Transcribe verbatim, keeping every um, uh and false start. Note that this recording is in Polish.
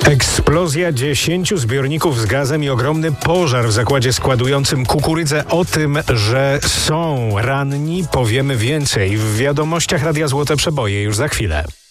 Eksplozja dziesięciu zbiorników z gazem i ogromny pożar w zakładzie składującym kukurydzę. O tym, że są ranni, powiemy więcej w wiadomościach Radia Złote Przeboje już za chwilę.